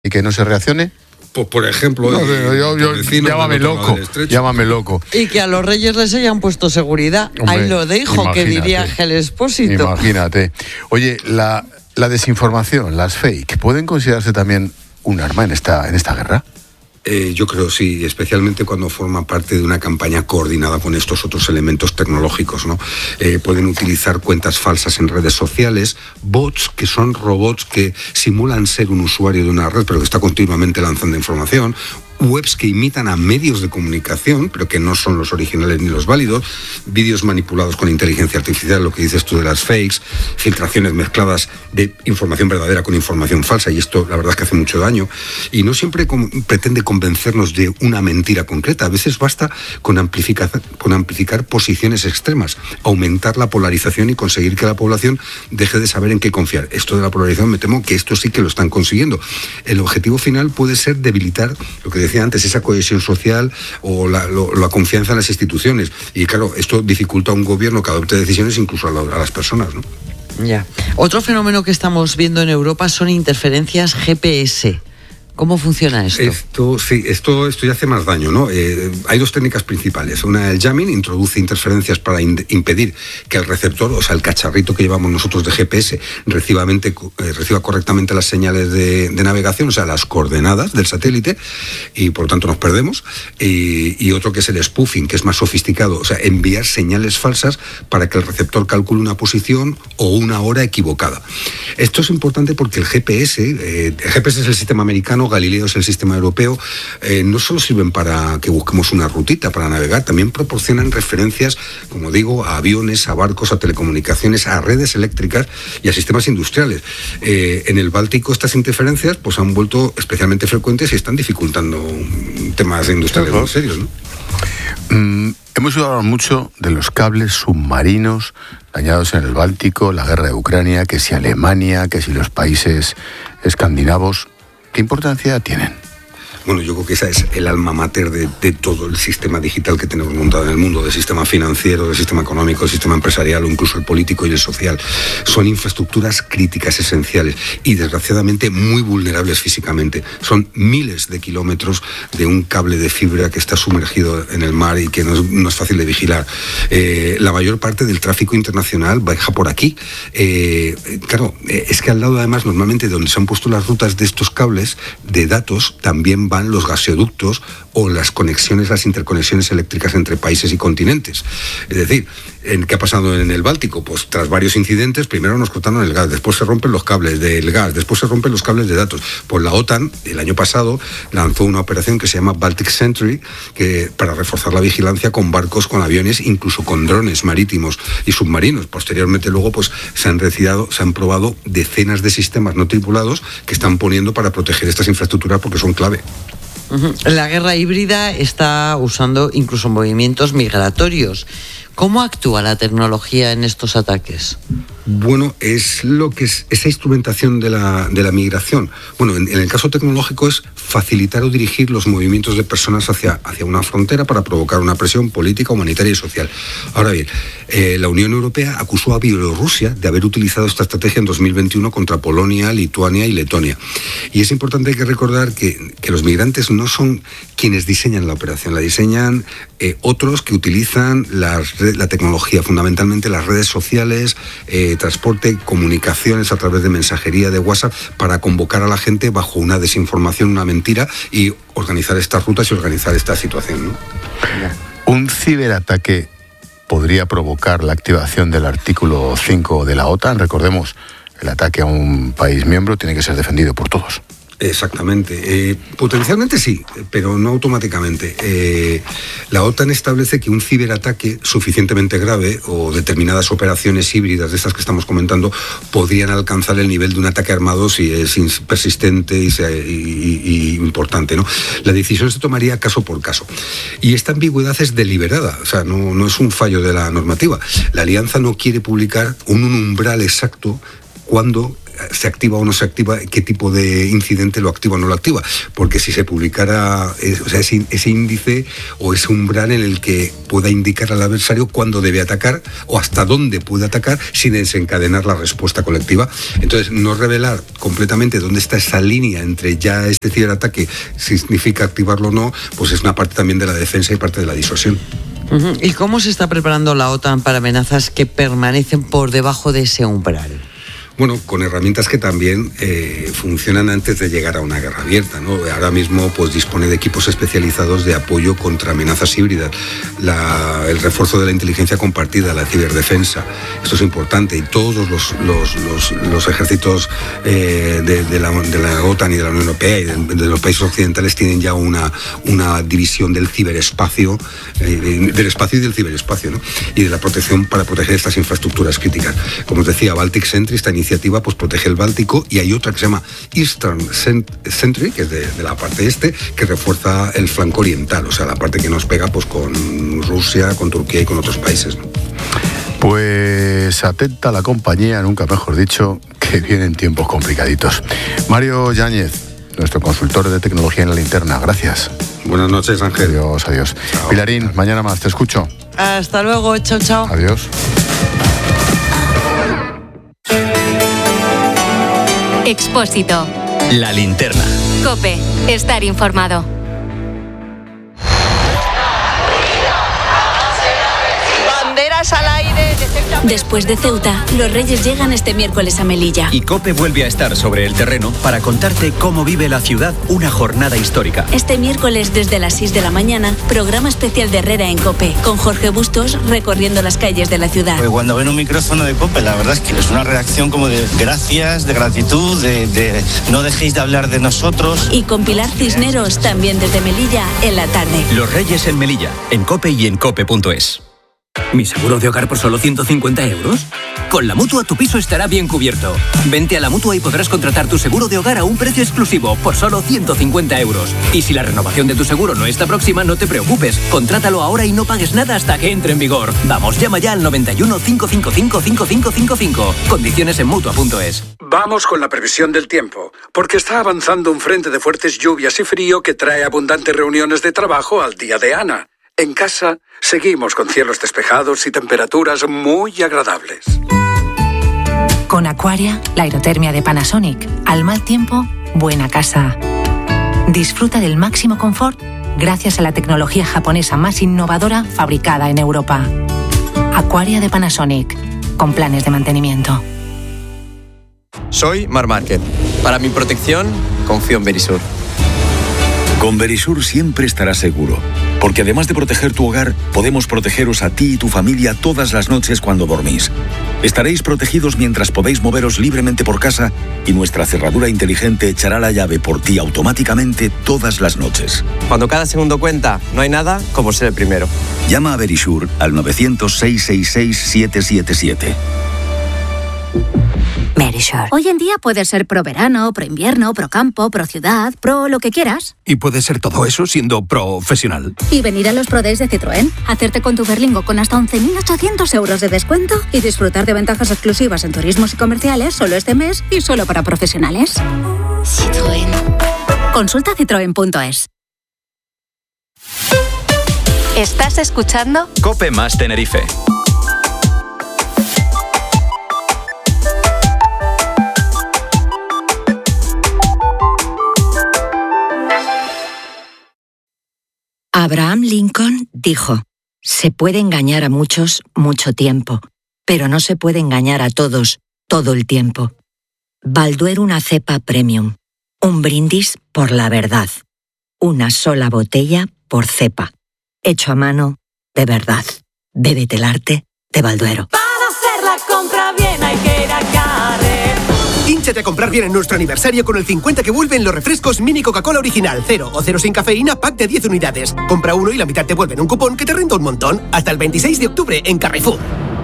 y que no se reaccione. Pues por ejemplo, llámame loco. Y que a los reyes les hayan puesto seguridad. Hombre, ahí lo dejo, que diría Ángel Expósito. Imagínate. Oye, la desinformación, las fake, ¿pueden considerarse también un arma en esta guerra? Yo creo sí, especialmente cuando forma parte de una campaña coordinada con estos otros elementos tecnológicos, ¿no? Pueden utilizar cuentas falsas en redes sociales, bots, que son robots que simulan ser un usuario de una red, pero que está continuamente lanzando información, webs que imitan a medios de comunicación, pero que no son los originales ni los válidos, vídeos manipulados con inteligencia artificial, lo que dices tú de las fakes, filtraciones mezcladas de información verdadera con información falsa, y esto la verdad es que hace mucho daño, y no siempre pretende convencernos de una mentira concreta. A veces basta con amplificar posiciones extremas, aumentar la polarización y conseguir que la población deje de saber en qué confiar. Esto de la polarización, me temo que esto sí que lo están consiguiendo. El objetivo final puede ser debilitar lo que decía antes, esa cohesión social o la confianza en las instituciones. Y claro, esto dificulta a un gobierno que adopte decisiones incluso a las personas, ¿no? Ya. Otro fenómeno que estamos viendo en Europa son interferencias GPS. ¿Cómo funciona esto? Esto ya hace más daño, ¿no? Hay dos técnicas principales. Una, el jamming, introduce interferencias para impedir que el receptor, o sea, el cacharrito que llevamos nosotros de GPS, reciba correctamente las señales de navegación, o sea, las coordenadas del satélite, y por lo tanto nos perdemos. Y otro que es el spoofing, que es más sofisticado, o sea, enviar señales falsas para que el receptor calcule una posición o una hora equivocada. Esto es importante porque el GPS es el sistema americano, Galileo es el sistema europeo, no solo sirven para que busquemos una rutita para navegar, también proporcionan referencias, como digo, a aviones, a barcos, a telecomunicaciones, a redes eléctricas y a sistemas industriales. En el Báltico estas interferencias pues han vuelto especialmente frecuentes y están dificultando temas industriales muy serios, ¿no? Hemos hablado mucho de los cables submarinos dañados en el Báltico, la guerra de Ucrania, que si Alemania, que si los países escandinavos. ¿Qué importancia tienen? Bueno, yo creo que esa es el alma mater de todo el sistema digital que tenemos montado en el mundo, del sistema financiero, del sistema económico, del sistema empresarial o incluso el político y el social. Son infraestructuras críticas esenciales y desgraciadamente muy vulnerables físicamente. Son miles de kilómetros de un cable de fibra que está sumergido en el mar y que no es fácil de vigilar. La mayor parte del tráfico internacional viaja por aquí. Claro, es que al lado además normalmente donde se han puesto las rutas de estos cables de datos también van los gasoductos o las interconexiones eléctricas entre países y continentes. Es decir, ¿qué ha pasado en el Báltico? Pues tras varios incidentes, primero nos cortaron el gas, después se rompen los cables del gas, después se rompen los cables de datos. Pues la OTAN, el año pasado, lanzó una operación que se llama Baltic Sentry, para reforzar la vigilancia con barcos, con aviones, incluso con drones marítimos y submarinos. Posteriormente luego pues se han probado decenas de sistemas no tripulados que están poniendo para proteger estas infraestructuras porque son clave. La guerra híbrida está usando incluso movimientos migratorios. ¿Cómo actúa la tecnología en estos ataques? Bueno, es lo que es esa instrumentación de la migración. Bueno, en el caso tecnológico es facilitar o dirigir los movimientos de personas hacia una frontera para provocar una presión política, humanitaria y social. Ahora bien, la Unión Europea acusó a Bielorrusia de haber utilizado esta estrategia en 2021 contra Polonia, Lituania y Letonia. Y es importante que recordar que los migrantes no son quienes diseñan la operación, la diseñan otros que utilizan la tecnología, fundamentalmente las redes sociales, transporte, comunicaciones a través de mensajería de WhatsApp para convocar a la gente bajo una desinformación, una mentira y organizar estas rutas y organizar esta situación, ¿no? Un ciberataque podría provocar la activación del artículo 5 de la OTAN. Recordemos, el ataque a un país miembro tiene que ser defendido por todos. Exactamente. Potencialmente sí, pero no automáticamente. La OTAN establece que un ciberataque suficientemente grave o determinadas operaciones híbridas de estas que estamos comentando podrían alcanzar el nivel de un ataque armado si es persistente y importante, ¿no? La decisión se tomaría caso por caso. Y esta ambigüedad es deliberada, o sea, no es un fallo de la normativa. La Alianza no quiere publicar un umbral exacto cuando se activa o no se activa, qué tipo de incidente lo activa o no lo activa. Porque si se publicara ese índice o ese umbral en el que pueda indicar al adversario cuándo debe atacar o hasta dónde puede atacar sin desencadenar la respuesta colectiva. Entonces, no revelar completamente dónde está esa línea entre ya este ciberataque significa activarlo o no, pues es una parte también de la defensa y parte de la disuasión. ¿Y cómo se está preparando la OTAN para amenazas que permanecen por debajo de ese umbral? Bueno, con herramientas que también funcionan antes de llegar a una guerra abierta, ¿no? Ahora mismo pues dispone de equipos especializados de apoyo contra amenazas híbridas, el refuerzo de la inteligencia compartida, la ciberdefensa. Esto es importante y todos los ejércitos de la OTAN y de la Unión Europea y de los países occidentales tienen ya una división del ciberespacio, del espacio y del ciberespacio, ¿no? Y de la protección para proteger estas infraestructuras críticas. Como os decía, Baltic Sentry, esta iniciativa pues protege el Báltico, y hay otra que se llama Eastern Sentry, que es de la parte este, que refuerza el flanco oriental, o sea, la parte que nos pega pues con Rusia, con Turquía y con otros países, ¿no? Pues atenta la compañía, nunca mejor dicho, que vienen tiempos complicaditos. Mario Yáñez, nuestro consultor de tecnología en La Linterna, gracias. Buenas noches, Ángel. Adiós. Chao. Pilarín, mañana más, te escucho. Hasta luego, chao. Adiós. Expósito. La Linterna. COPE. Estar informado. Banderas al aire. Después de Ceuta, los Reyes llegan este miércoles a Melilla. Y COPE vuelve a estar sobre el terreno para contarte cómo vive la ciudad una jornada histórica. Este miércoles desde las 6 de la mañana, programa especial de Herrera en COPE, con Jorge Bustos recorriendo las calles de la ciudad. Pues cuando ven un micrófono de COPE, la verdad es que es una reacción como de gracias, de gratitud, de no dejéis de hablar de nosotros. Y con Pilar Cisneros, también desde Melilla, en la tarde. Los Reyes en Melilla, en COPE y en COPE.es. ¿Mi seguro de hogar por solo 150 euros? Con la Mutua tu piso estará bien cubierto. Vente a la Mutua y podrás contratar tu seguro de hogar a un precio exclusivo por solo 150 euros. Y si la renovación de tu seguro no está próxima, no te preocupes. Contrátalo ahora y no pagues nada hasta que entre en vigor. Vamos, llama ya al 91 555 5555. Condiciones en Mutua.es. Vamos con la previsión del tiempo, porque está avanzando un frente de fuertes lluvias y frío que trae abundantes reuniones de trabajo al día de Ana. En casa, seguimos con cielos despejados y temperaturas muy agradables. Con Aquaria, la aerotermia de Panasonic. Al mal tiempo, buena casa. Disfruta del máximo confort gracias a la tecnología japonesa más innovadora fabricada en Europa. Aquaria de Panasonic, con planes de mantenimiento. Soy Mar Márquez. Para mi protección, confío en Verisur. Con Verisur siempre estarás seguro, porque además de proteger tu hogar, podemos protegeros a ti y tu familia todas las noches cuando dormís. Estaréis protegidos mientras podéis moveros libremente por casa y nuestra cerradura inteligente echará la llave por ti automáticamente todas las noches. Cuando cada segundo cuenta, no hay nada como ser el primero. Llama a Verisur al 900-666-777. Verisur. Hoy en día puedes ser pro verano, pro invierno, pro campo, pro ciudad, pro lo que quieras. Y puedes ser todo eso siendo profesional. Y venir a los Pro Days de Citroën, hacerte con tu Berlingo con hasta 11.800 euros de descuento y disfrutar de ventajas exclusivas en turismos y comerciales solo este mes y solo para profesionales. Citroën. Consulta citroen.es. ¿Estás escuchando? COPE más Tenerife. Abraham Lincoln dijo: se puede engañar a muchos mucho tiempo, pero no se puede engañar a todos todo el tiempo. Balduer una cepa premium. Un brindis por la verdad. Una sola botella por cepa. Hecho a mano, de verdad. Bébete el arte de Balduero. Para hacer la compra bien hay que ir a Carrefour. Hínchate a comprar bien en nuestro aniversario con el 50 que vuelven los refrescos Mini Coca-Cola Original, 0 o 0 sin cafeína, pack de 10 unidades. Compra uno y la mitad te vuelven un cupón que te renta un montón. Hasta el 26 de octubre en Carrefour.